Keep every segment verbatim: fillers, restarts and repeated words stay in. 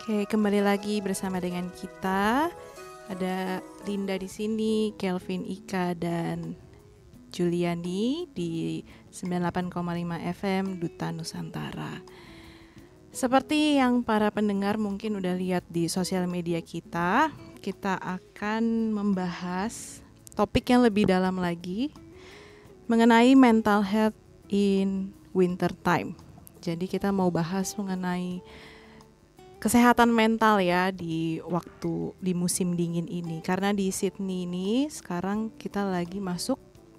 Oke, kembali lagi bersama dengan kita. Ada Linda di sini, Kelvin, Ika, dan Juliani di sembilan puluh delapan koma lima F M Duta Nusantara. Seperti yang para pendengar mungkin udah lihat di sosial media kita, kita akan membahas topik yang lebih dalam lagi mengenai mental health in winter time. Jadi kita mau bahas mengenai kesehatan mental ya di waktu di musim dingin ini. Karena di Sydney ini sekarang kita lagi masuk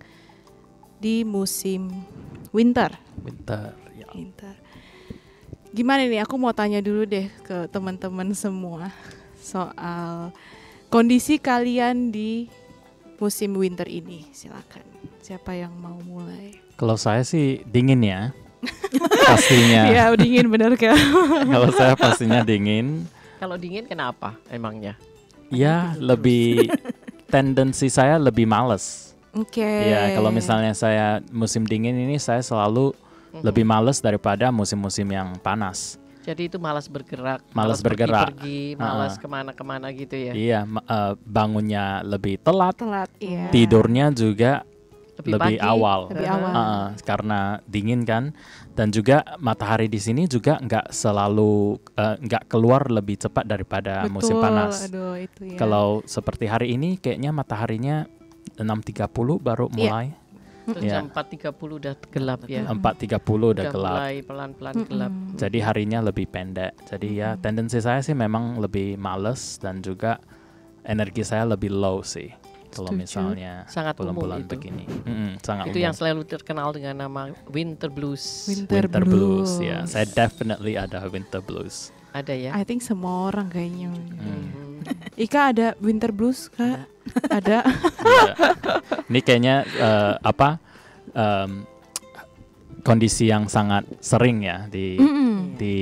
di musim winter. Winter, ya. Winter. Gimana nih? Aku mau tanya dulu deh ke teman-teman semua soal kondisi kalian di musim winter ini. Silakan. Siapa yang mau mulai? Kalau saya sih dingin ya. Pastinya. Iya, dingin bener kan. Kalau saya pastinya dingin. Kalau dingin kenapa emangnya? Ya, lebih tendensi saya lebih males. Oke. Okay. Ya, kalau misalnya saya musim dingin ini saya selalu mm-hmm. lebih males daripada musim-musim yang panas. Jadi itu malas bergerak, malas bergerak, pergi, malas uh, kemana-kemana gitu ya? Iya, uh, bangunnya lebih telat, telat, iya. Tidurnya juga lebih, lebih pagi, awal, lebih awal. Uh, karena dingin kan, dan juga matahari di sini juga nggak selalu nggak uh, keluar lebih cepat daripada Betul, musim panas. Aduh, itu ya. Kalau seperti hari ini, kayaknya mataharinya enam tiga puluh baru mulai. Terus Ya. jam empat tiga puluh udah gelap ya. empat tiga puluh udah, udah gelap. Mulai pelan-pelan mm-hmm. gelap. Jadi harinya lebih pendek. Jadi mm-hmm. ya tendensi saya sih memang lebih males dan juga energi saya lebih low sih. Kalau misalnya sangat bulan-bulan begini, mm-hmm, sangat itu umum. Yang selalu terkenal dengan nama winter blues. Winter, winter blues. blues, ya. Saya definitely ada winter blues. Ada ya? I think semua orang kayaknya. Hmm. Ika ada winter blues kak? Ada. Ya. Ini kayaknya uh, apa um, kondisi yang sangat sering ya di mm-hmm. di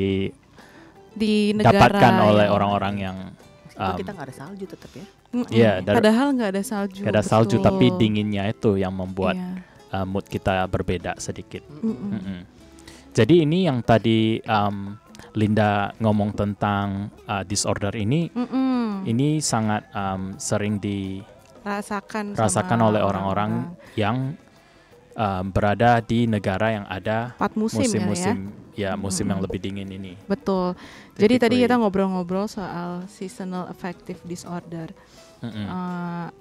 di negara dapatkan oleh yang orang-orang yang. Um, kita nggak ada salju tetap ya. Yeah, dar- padahal nggak ada salju. Nggak ada betul. salju, tapi dinginnya itu yang membuat yeah. uh, mood kita berbeda sedikit. Mm-mm. Mm-mm. Jadi ini yang tadi um, Linda ngomong tentang uh, disorder ini, Mm-mm. ini sangat um, sering dirasakan rasakan oleh orang-orang orang. yang um, berada di negara yang ada Empat musim, musim-musim ya, ya musim mm-hmm. yang lebih dingin ini. Betul. Jadi tadi kita ngobrol-ngobrol soal seasonal affective disorder. Uh,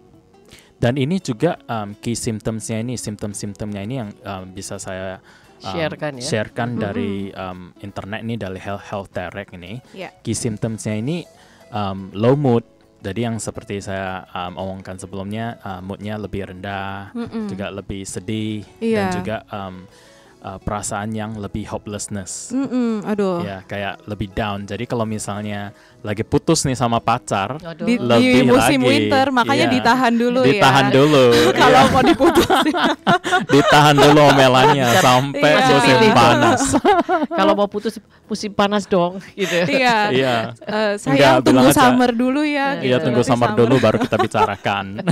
Dan ini juga um, key symptoms-nya ini, simptom-simptomnya ini yang um, bisa saya um, sharekan, ya? sharekan mm-hmm. dari um, internet ini, dari Health Health Direct ini. Yeah. Key symptoms-nya ini um, low mood. Jadi yang seperti saya um, omongkan sebelumnya, uh, moodnya lebih rendah, mm-mm. juga lebih sedih, yeah. dan juga um, uh, perasaan yang lebih hopelessness. Mm-mm, aduh. Ya, kayak lebih down. Jadi kalau misalnya lagi putus nih sama pacar, di, lebih di musim lagi, winter, makanya iya, ditahan dulu ditahan ya. Ditahan dulu. Kalau mau diputusin. Ditahan dulu omelannya sampai iya. musim panas. Kalau mau putus musim panas dong, gitu. Iya. Iya. Uh, saya Enggak, tunggu summer dulu ya. Iya, gitu. tunggu summer, summer dulu baru kita bicarakan.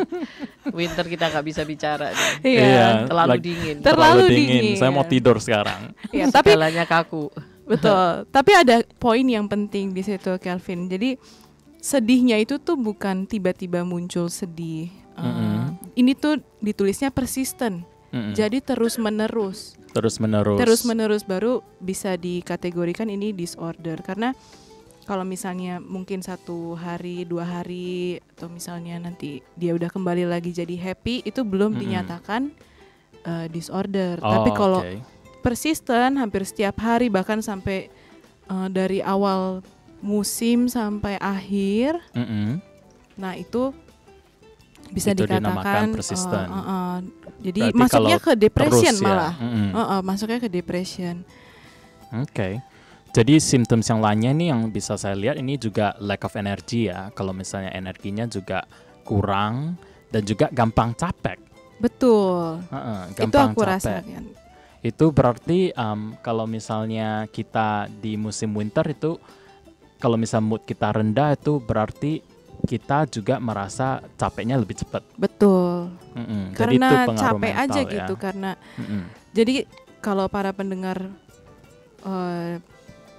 Winter kita nggak bisa bicara. Iya. iya. Terlalu like, dingin. Terlalu, terlalu dingin. dingin. Saya mau tidur sekarang. Iya, tapi segalanya kaku. Betul. Tapi ada poin yang penting di situ, Kelvin. Jadi sedihnya itu tuh bukan tiba-tiba muncul sedih. Uh, mm-hmm. Ini tuh ditulisnya persisten. Mm-hmm. Jadi terus menerus. Terus menerus. Terus menerus baru bisa dikategorikan ini disorder. Karena kalau misalnya mungkin satu hari, dua hari, atau misalnya nanti dia udah kembali lagi jadi happy, itu belum mm-hmm. dinyatakan uh, disorder. Oh, Tapi kalau okay. persisten hampir setiap hari, bahkan sampai uh, dari awal musim sampai akhir, mm-hmm. nah itu bisa itu dikatakan persisten. Uh, uh, uh, jadi Berarti masuknya ke depression terus, malah, ya? mm-hmm. uh, uh, masuknya ke depression. Oke. Okay. Jadi symptoms yang lainnya nih yang bisa saya lihat ini juga lack of energy ya. Kalau misalnya energinya juga kurang dan juga gampang capek. Betul. Uh-uh, itu gampang aku capek. rasakan. Itu berarti um, kalau misalnya kita di musim winter itu, kalau misalnya mood kita rendah itu berarti kita juga merasa capeknya lebih cepat. Betul. Mm-mm. Karena jadi itu pengaruh capek mental, aja ya. gitu karena. Mm-mm. Jadi kalau para pendengar uh,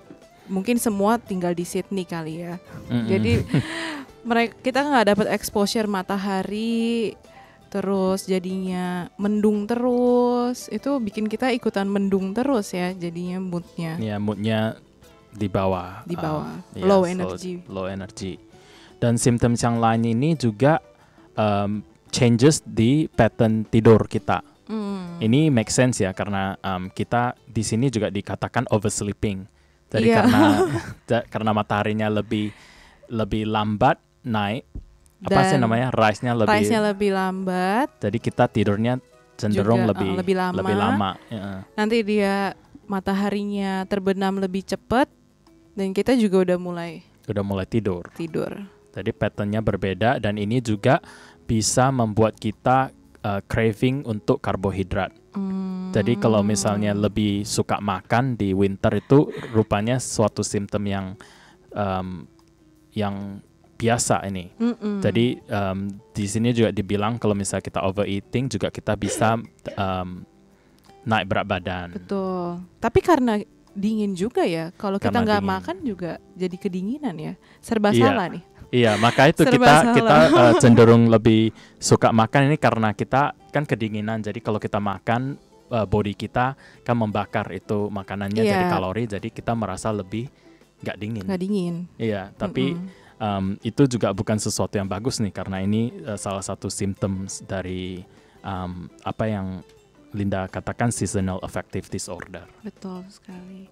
mungkin semua tinggal di Sydney kali ya. Mm-mm. Jadi mereka kita nggak dapat exposure matahari, terus jadinya mendung terus. Itu bikin kita ikutan mendung terus ya, jadinya moodnya Ya, moodnya di bawah. di bawah, um, ya, low slow- energy. Low energy. Dan symptoms yang lain ini juga um, changes di pattern tidur kita. Hmm. Ini make sense ya karena um, kita di sini juga dikatakan oversleeping. Jadi Iya. karena da- karena mataharinya lebih lebih lambat naik, apa sih Dan namanya? Rise-nya lebih. Rise-nya lebih lambat, Jadi kita tidurnya cenderung Juga, lebih uh, lebih lama. lebih lama. Ya. nanti dia mataharinya terbenam lebih cepat, dan kita juga udah mulai Udah mulai tidur. tidur. Jadi patternnya berbeda dan ini juga bisa membuat kita uh, craving untuk karbohidrat. Hmm. Jadi kalau misalnya lebih suka makan di winter itu rupanya suatu simptom yang um, yang biasa ini. Mm-mm. Jadi um, di sini juga dibilang kalau misalnya kita overeating juga kita bisa um, naik berat badan. Betul. Tapi karena dingin juga ya, kalau kita Karena nggak dingin. makan juga jadi kedinginan ya. Serba Iya. salah nih. Iya, maka itu Serba kita salah. kita uh, cenderung lebih suka makan ini karena kita kan kedinginan. Jadi kalau kita makan uh, body kita kan membakar itu makanannya Iya. jadi kalori, jadi kita merasa lebih nggak dingin. Nggak dingin. Iya, tapi Mm-mm. um, itu juga bukan sesuatu yang bagus nih karena ini uh, salah satu symptoms dari um, apa yang Linda katakan seasonal affective disorder. Betul sekali.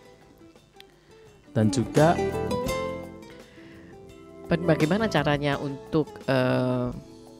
Dan juga Ba- Bagaimana caranya untuk eh,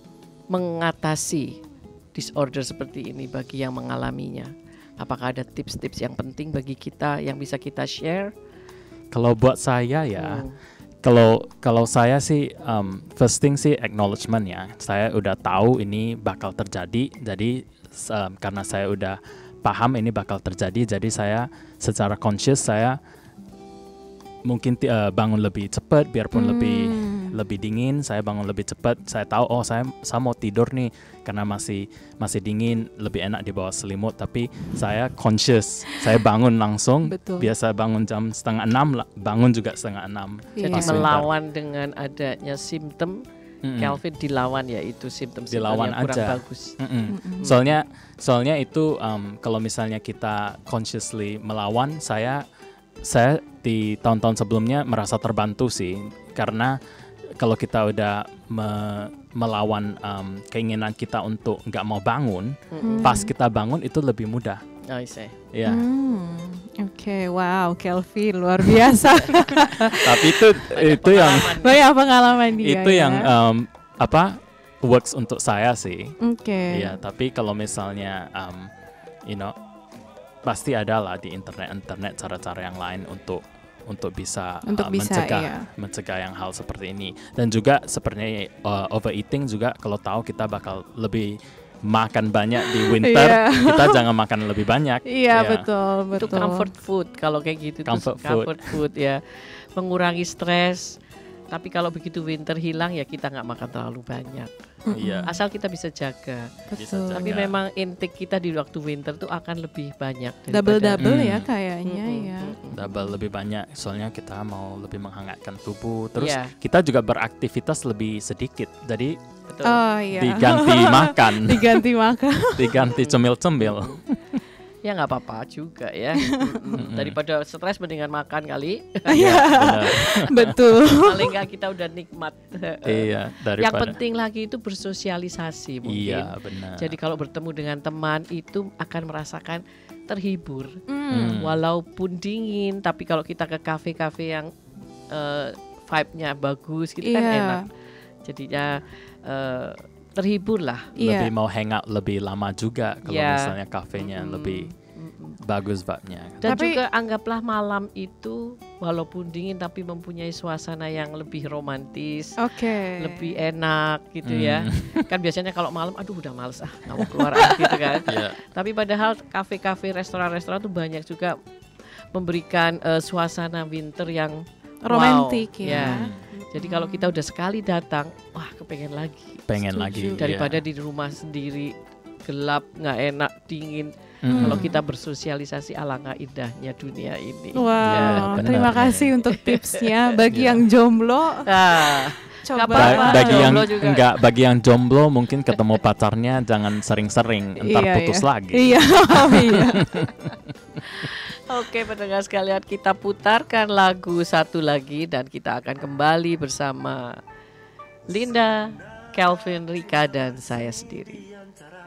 mengatasi disorder seperti ini bagi yang mengalaminya? Apakah ada tips-tips yang penting bagi kita yang bisa kita share? kalau buat saya ya, Hmm. kalau kalau saya sih um, first thing sih acknowledgement ya. Saya udah tahu ini bakal terjadi. Jadi um, karena saya udah paham ini bakal terjadi, jadi saya secara conscious saya mungkin ti- uh, bangun lebih cepat biarpun Hmm. lebih lebih dingin, saya bangun lebih cepat. Saya tahu oh saya saya mau tidur nih karena masih masih dingin, lebih enak di bawah selimut, tapi saya conscious. Saya bangun langsung. Betul. Biasa bangun jam setengah enam, lah, bangun juga setengah enam. Iya. Jadi Langsung melawan dengan adanya simptom, Mm-mm. Kelvin dilawan ya itu simptom-simptom Dilawan yang kurang aja. bagus. Mm-mm. Mm-mm. Soalnya soalnya itu um, kalau misalnya kita consciously melawan, saya saya di tahun-tahun sebelumnya merasa terbantu sih karena kalau kita udah me- melawan um, keinginan kita untuk nggak mau bangun, Mm-mm. pas kita bangun itu lebih mudah. I see. Ya, Hmm. Oke, wow, Kelvin luar biasa. tapi itu itu yang Pengalaman. Banyak pengalaman dia. itu ya. yang um, apa works untuk saya sih. Oke. Iya, tapi kalau misalnya, um, you know, pasti ada lah di internet-internet cara-cara yang lain untuk untuk bisa, Untuk uh, bisa, mencegah iya. mencegah yang hal seperti ini. Dan juga sepertinya uh, overeating juga kalau tahu kita bakal lebih makan banyak di winter, Iya. kita jangan makan lebih banyak. Iya, Ya. betul, Itu betul. comfort food kalau kayak gitu. Itu Comfort food. comfort food ya. Mengurangi stres. Tapi kalau begitu winter hilang ya kita nggak makan terlalu banyak. Iya. Asal kita bisa jaga. Bisa Betul. jaga. Tapi memang intake kita di waktu winter tuh akan lebih banyak. Double-double Hmm. ya kayaknya Mm-mm, ya. mm-mm. Double lebih banyak, soalnya kita mau lebih menghangatkan tubuh. Terus Iya. kita juga beraktivitas lebih sedikit, jadi Betul. Oh iya. diganti makan, Diganti makan. diganti cemil-cemil. Ya nggak apa-apa juga ya. Mm-mm. Daripada stres mendingan makan kali. Iya, benar. Betul. Paling nggak kita udah nikmat. Iya, Yang daripada. penting lagi itu bersosialisasi mungkin. Iya, benar. Jadi kalau bertemu dengan teman itu akan merasakan terhibur. Hmm. Walaupun dingin, tapi kalau kita ke kafe-kafe yang eh, vibe-nya bagus gitu kan Iya. enak. Jadinya eh, terhibur lah. lebih Iya. mau hangout lebih lama juga kalau Iya. misalnya kafenya Mm-mm. lebih Mm-mm. bagus vibe-nya. Dan Tapi- juga anggaplah malam itu walaupun dingin tapi mempunyai suasana yang lebih romantis, Oke. lebih enak gitu Hmm. ya. Kan biasanya kalau malam aduh udah males ah nggak mau keluar ah, gitu kan. Iya. Tapi padahal kafe-kafe, restoran-restoran tuh banyak juga memberikan eh, suasana winter yang Romantik wow, ya. Jadi kalau kita udah sekali datang, wah kepengen lagi Pengen Setuju. lagi. daripada iya. di rumah sendiri gelap, nggak enak, dingin. Hmm. Kalau kita bersosialisasi, alangkah indahnya dunia ini. Wow, Ya, benar. terima kasih untuk tipsnya bagi yang jomblo. Nah, Coba Nggak apa-apa. Ba- bagi yang Jomblo juga. enggak, bagi yang jomblo mungkin ketemu pacarnya jangan sering-sering, entar Iya, putus iya. lagi. Iya, oh, iya. Oke pendengar sekalian, kita putarkan lagu satu lagi dan kita akan kembali bersama Linda, Kelvin, Rika, dan saya sendiri.